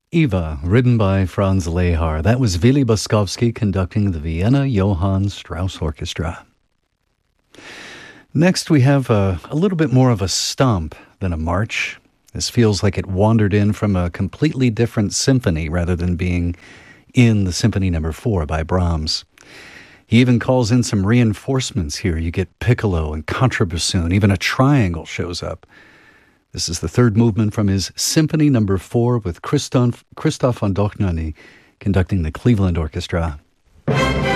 Eva, written by Franz Lehar. That was Willy Boskovsky conducting the Vienna Johann Strauss Orchestra. Next, we have a little bit more of a stomp than a march. This feels like it wandered in from a completely different symphony rather than being in the Symphony No. 4 by Brahms. He even calls in some reinforcements here. You get piccolo and contrabassoon. Even a triangle shows up. This is the third movement from his Symphony No. 4 with Christoph von Dohnanyi conducting the Cleveland Orchestra.